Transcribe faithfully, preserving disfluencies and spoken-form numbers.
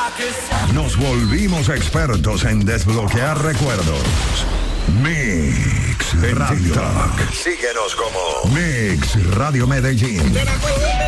Nos volvimos expertos en desbloquear recuerdos. Mix Radio. Síguenos como Mix Radio Medellín.